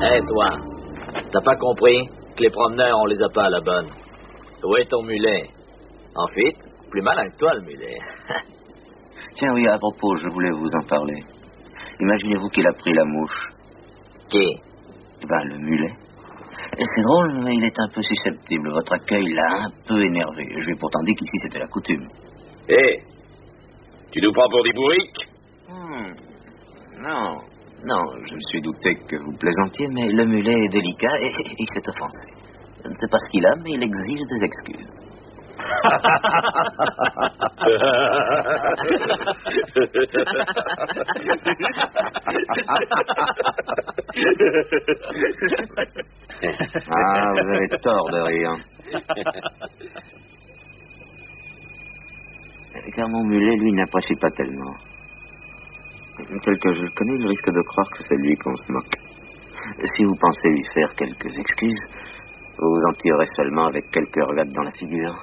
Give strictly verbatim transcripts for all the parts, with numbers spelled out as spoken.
Hé, hey, toi, t'as pas compris que les promeneurs, on les a pas à la bonne. Où est ton mulet? En fait, plus malin que toi, le mulet. Tiens, oui, à propos, je voulais vous en parler. Imaginez-vous qu'il a pris la mouche. Qui? Ben, le mulet. Et c'est drôle, mais il est un peu susceptible. Votre accueil l'a un peu énervé. Je lui ai pourtant dit qu'ici, c'était la coutume. Hé, hey, tu nous prends pour des bourriques? Hmm, non, non, je me suis douté que vous plaisantiez, mais le mulet est délicat et il s'est offensé. Je ne sais pas ce qu'il a, mais il exige des excuses. Ah, vous avez tort de rire. Car mon mulet, lui, n'apprécie pas tellement. Tel que je le connais, il risque de croire que c'est lui qu'on se moque. Si vous pensez lui faire quelques excuses, vous vous en tirerez seulement avec quelques regards dans la figure.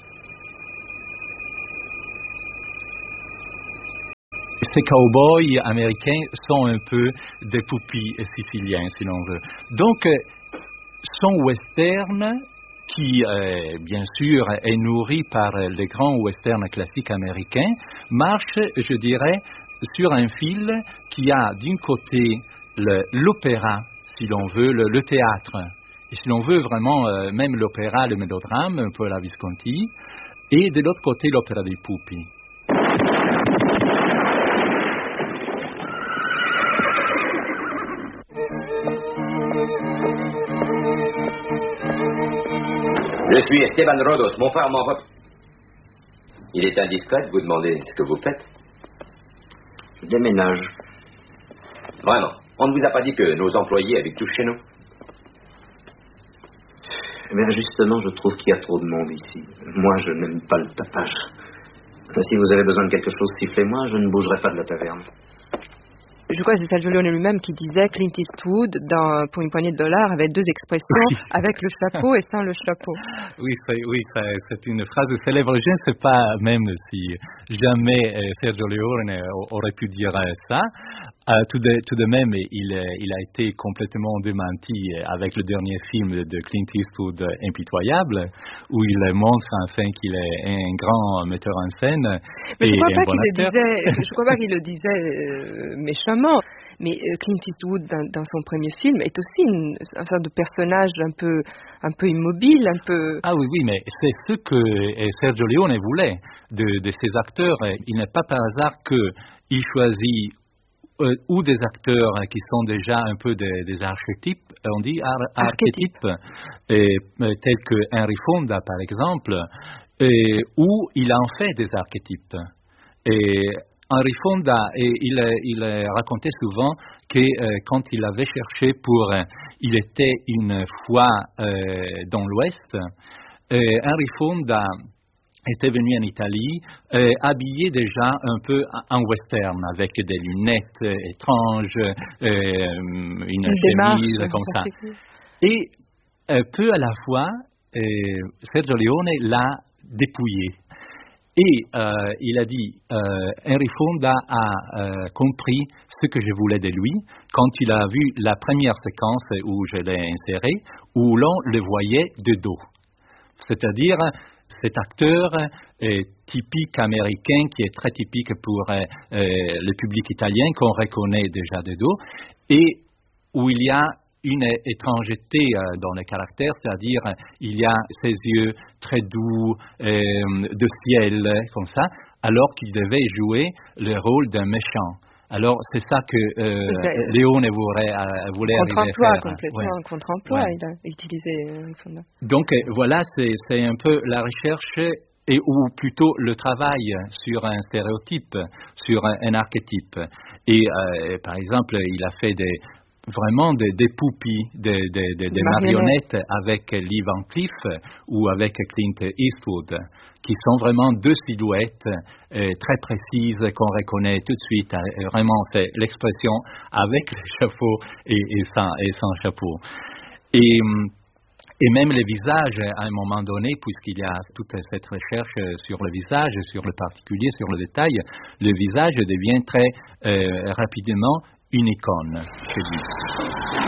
Ces cow-boys américains sont un peu des poupilles siciliens, si l'on veut. Donc, son western, qui, euh, bien sûr, est nourri par les grands westerns classiques américains, marche, je dirais, sur un fil qui a d'un côté le, l'opéra, si l'on veut, le, le théâtre, et si l'on veut vraiment euh, même l'opéra, le mélodrame, un peu la Visconti, et de l'autre côté l'opéra dei pupi. Je suis Esteban Rodos, mon frère m'envoie... Il est indiscret de vous demander ce que vous faites. Je déménage. Vraiment, on ne vous a pas dit que nos employés habitent tous chez nous? Eh bien, justement, je trouve qu'il y a trop de monde ici. Moi, je n'aime pas le tapage. Si vous avez besoin de quelque chose, sifflez-moi, je ne bougerai pas de la taverne. Je crois que c'est Sergio Leone lui-même qui disait Clint Eastwood, dans, pour une poignée de dollars, avait deux expressions, oui. Avec le chapeau et sans le chapeau. Oui, c'est, oui, c'est une phrase célèbre. Je ne sais pas même si jamais Sergio Leone aurait pu dire ça. Euh, tout, de, tout de même, il, il a été complètement démenti avec le dernier film de Clint Eastwood, Impitoyable, où il montre enfin qu'il est un grand metteur en scène. Mais et je ne crois, un bon bon crois pas qu'il le disait euh, méchamment, mais euh, Clint Eastwood, dans, dans son premier film, est aussi une, un sorte de personnage un peu, un peu immobile, un peu... Ah oui, oui, mais c'est ce que Sergio Leone voulait de, de ses acteurs. Il n'est pas par hasard qu'il choisit Euh, ou des acteurs qui sont déjà un peu des, des archétypes, on dit ar- archétypes, et, euh, tels que Henry Fonda par exemple, et, où il en fait des archétypes. Et Henry Fonda, et il, il racontait souvent que euh, quand il avait cherché pour, euh, il était une fois euh, dans l'Ouest, euh, Henry Fonda était venu en Italie, euh, habillé déjà un peu en western, avec des lunettes euh, étranges, euh, une, une chemise comme ça. Et euh, peu à la fois, euh, Sergio Leone l'a dépouillé. Et euh, il a dit, euh, Henry Fonda a euh, compris ce que je voulais de lui quand il a vu la première séquence où je l'ai inséré, où l'on le voyait de dos. C'est-à-dire, cet acteur euh, typique américain qui est très typique pour euh, euh, le public italien qu'on reconnaît déjà de dos et où il y a une étrangeté euh, dans le caractère, c'est-à-dire il y a ses yeux très doux, euh, de ciel, comme ça, alors qu'il devait jouer le rôle d'un méchant. Alors, c'est ça que euh, Leone voulait, euh, voulait arriver à faire. Contre-emploi, complètement, ouais. contre-emploi, ouais. il a utilisé euh, Fonda. Donc, euh, voilà, c'est, c'est un peu la recherche, et, ou plutôt le travail sur un stéréotype, sur un, un archétype. Et, euh, par exemple, il a fait des, vraiment des, des poupies, des, des, des, des marionnettes avec Lee Van Cleef ou avec Clint Eastwood, qui sont vraiment deux silhouettes euh, très précises qu'on reconnaît tout de suite. Euh, vraiment, c'est l'expression avec le chapeau et, et, sans, et sans chapeau. Et, et même les visages, à un moment donné, puisqu'il y a toute cette recherche sur le visage, sur le particulier, sur le détail, le visage devient très euh, rapidement une icône chez lui.